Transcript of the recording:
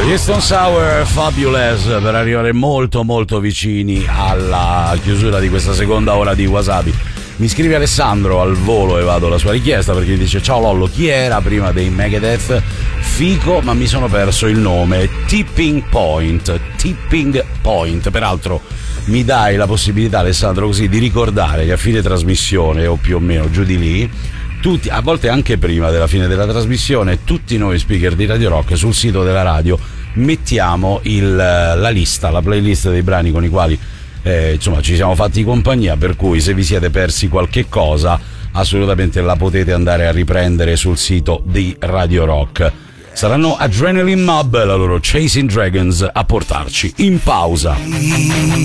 Gli Stone Sour, Fabulous, per arrivare molto molto vicini alla chiusura di questa seconda ora di Wasabi. Mi scrive Alessandro al volo e vado alla sua richiesta, perché mi dice: ciao Lollo, chi era prima dei Megadeth? Fico, ma mi sono perso il nome. Tipping Point. Peraltro mi dai la possibilità, Alessandro, così di ricordare che a fine trasmissione, o più o meno giù di lì, tutti, a volte anche prima della fine della trasmissione, tutti noi speaker di Radio Rock sul sito della radio mettiamo la lista, la playlist dei brani con i quali insomma ci siamo fatti compagnia, per cui se vi siete persi qualche cosa assolutamente la potete andare a riprendere sul sito di Radio Rock. Saranno Adrenaline Mob, la loro Chasing Dragons, a portarci in pausa.